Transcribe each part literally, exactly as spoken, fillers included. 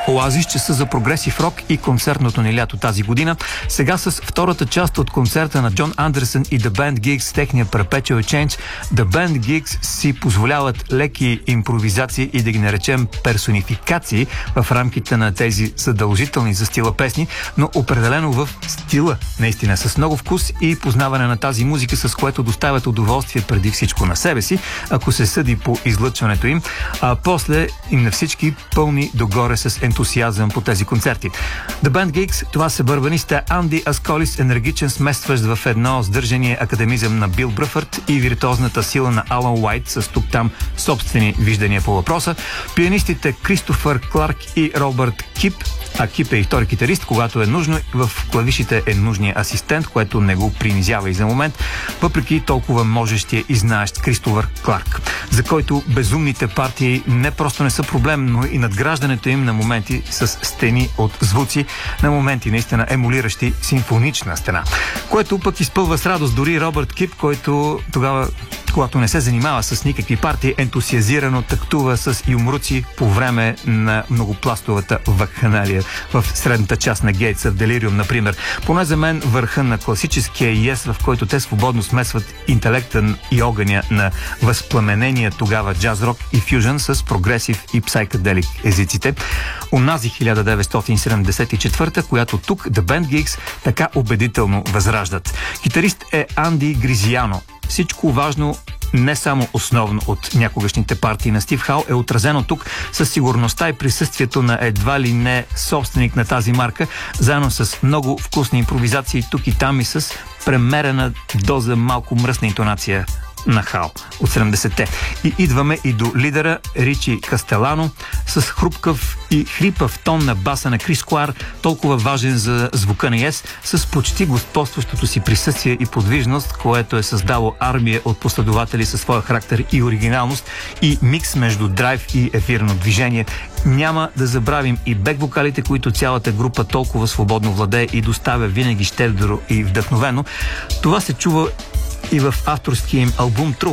Оазис, часа за прогресив рок и концертното ни лято тази година. Сега с втората част от концерта на Джон Андерсън и The Band Geeks с техния Perpetual Change. The Band Geeks си позволяват леки импровизации и да ги наречем персонификации в рамките на тези задължителни за стила песни, но определено в стила, наистина, с много вкус и познаване на тази музика, с което доставят удоволствие преди всичко на себе си, ако се съди по излъчването им, а после и на всички пълни догоре с ентусиазъм по тези концерти. The Band Geeks, това са бърбанистите Анди Асколис, енергичен сместващ в едно сдържание академизъм на Бил Бръфърт и виртуозната сила на Алън Уайт с тук-там собствени виждания по въпроса, пианистите Кристофър Кларк и Робърт Кип, а Кип е и втори китарист, когато е нужно, в клавишите е нужният асистент, което не го принизява и за момент, въпреки толкова можещия и знаещ Кристофър Кларк, за който безумните партии не просто не са проблем, но и надграждането им на моменти с стени от звуци, на моменти наистина емулиращи симфонична стена, което пък изпълва с радост дори Робърт Кип, който тогава, когато не се занимава с никакви партии, ентусиазирано тактува с юмруци по време на многопластовата вакханалия в средната част на Гейтса в Делириум, например. Поне за мен върха на класическия ес, в който те свободно смесват интелектен и огъня на възпламенения тогава джаз-рок и фюжън с прогресив и псайкаделик езиците. Онази хиляда деветстотин седемдесет и четвърта, която тук The Band Geeks така убедително възраждат. Китарист е Анди Гризиано. Всичко важно, не само основно от някогашните партии на Стив Хал, е отразено тук със сигурността и присъствието на едва ли не собственик на тази марка, заедно с много вкусни импровизации тук и там и с премерена доза малко мръсна интонация на Хал от седемдесетте. И идваме и до лидера Ричи Кастелано с хрупкав и хрипав тон на баса на Крис Клар, толкова важен за звука на ес, с почти господстващото си присъствие и подвижност, което е създало армия от последователи със своя характер и оригиналност и микс между драйв и ефирно движение. Няма да забравим и бек-вокалите, които цялата група толкова свободно владее и доставя винаги щедро и вдъхновено. Това се чува и в авторския им албум True.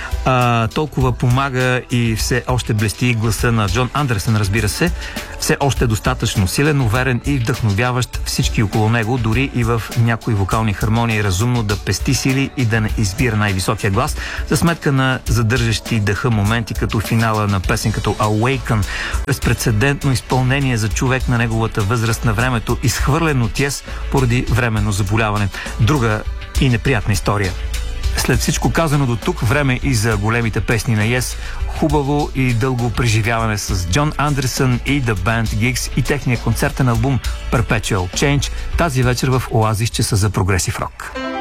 А, толкова помага и все още блести гласа на Джон Андерсън, разбира се. Все още е достатъчно силен, уверен и вдъхновяващ всички около него, дори и в някои вокални хармонии разумно да пести сили и да не избира най-високия глас, за сметка на задържащи дъха моменти, като финала на песен като Awaken. Безпрецедентно изпълнение за човек на неговата възраст на времето, изхвърлен от ес поради временно заболяване. Друга и неприятна история. След всичко казано до тук, време и за големите песни на ес. Хубаво и дълго преживяване с Джон Андерсън и The Band Geeks и техния концертен албум Perpetual Change тази вечер в Оазис, часа за прогресив рок.